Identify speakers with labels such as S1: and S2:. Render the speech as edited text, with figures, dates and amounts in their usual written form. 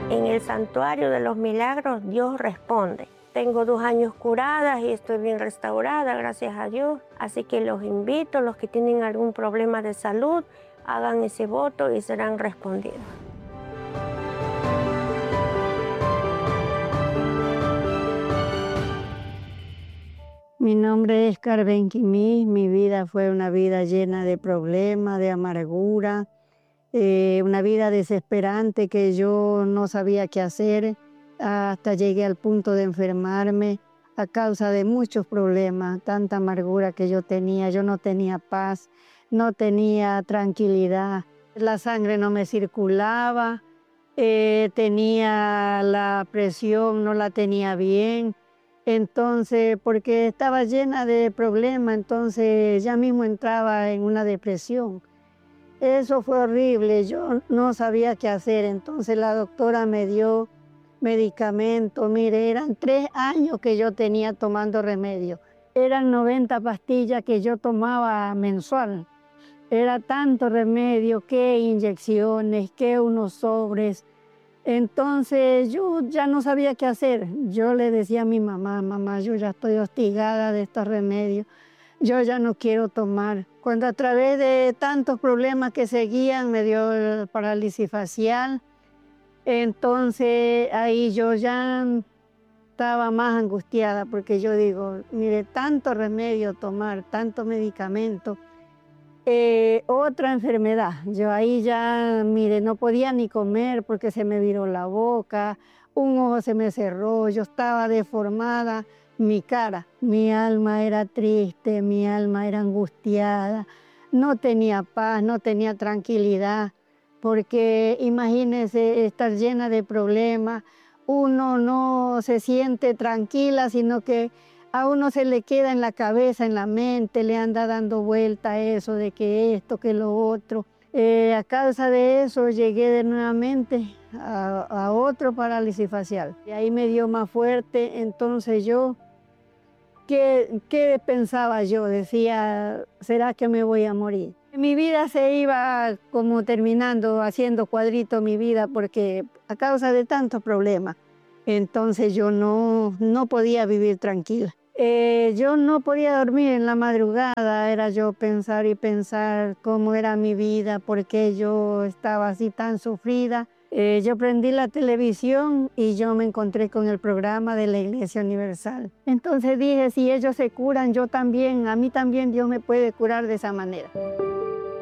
S1: En el Santuario de los Milagros, Dios responde. Tengo 2 años curadas y estoy bien restaurada, gracias a Dios. Así que los invito, los que tienen algún problema de salud, hagan ese voto y serán respondidos.
S2: Mi nombre es Carmen Quimí. Mi vida fue una vida llena de problemas, de amargura, una vida desesperante que yo no sabía qué hacer, hasta llegué al punto de enfermarme a causa de muchos problemas, tanta amargura que yo tenía. Yo no tenía paz, no tenía tranquilidad, la sangre no me circulaba, tenía la presión, no la tenía bien. Entonces, porque estaba llena de problemas, entonces ya mismo entraba en una depresión. Eso fue horrible, yo no sabía qué hacer. Entonces la doctora me dio medicamento. Mire, eran 3 años que yo tenía tomando remedio. Eran 90 pastillas que yo tomaba mensual. Era tanto remedio, que inyecciones, que unos sobres. Entonces yo ya no sabía qué hacer. Yo le decía a mi mamá: mamá, yo ya estoy hostigada de estos remedios, yo ya no quiero tomar. Cuando a través de tantos problemas que seguían me dio el parálisis facial, entonces ahí yo ya estaba más angustiada, porque yo digo, mire, tanto remedio tomar, tanto medicamento, otra enfermedad. Yo ahí ya, mire, no podía ni comer porque se me viró la boca, un ojo se me cerró, yo estaba deformada, mi cara, mi alma era triste, mi alma era angustiada, no tenía paz, no tenía tranquilidad, porque imagínense estar llena de problemas, uno no se siente tranquila, sino que a uno se le queda en la cabeza, en la mente, le anda dando vuelta eso de que esto, que lo otro. A causa de eso llegué nuevamente a otro parálisis facial. Y ahí me dio más fuerte. Entonces yo, ¿qué pensaba yo? Decía, ¿será que me voy a morir? Mi vida se iba como terminando, haciendo cuadrito mi vida, porque a causa de tantos problemas. Entonces yo no podía vivir tranquila. Yo no podía dormir en la madrugada, era yo pensar y pensar cómo era mi vida, por qué yo estaba así tan sufrida. Yo prendí la televisión y yo me encontré con el programa de la Iglesia Universal. Entonces dije, si ellos se curan, yo también, a mí también Dios me puede curar de esa manera.